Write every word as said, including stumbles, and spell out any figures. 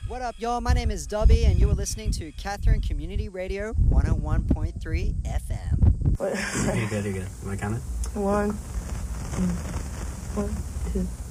What up, y'all? My name is Dubby, and you are listening to Catherine Community Radio one oh one point three F M. What? You're good, you're good. You want to count it? One, two, one, two.